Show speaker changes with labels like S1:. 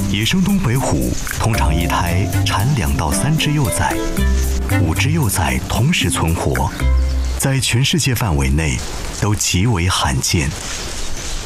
S1: 野生东北虎通常一胎产2到3只幼崽，5只幼崽同时存活，在全世界范围内都极为罕见。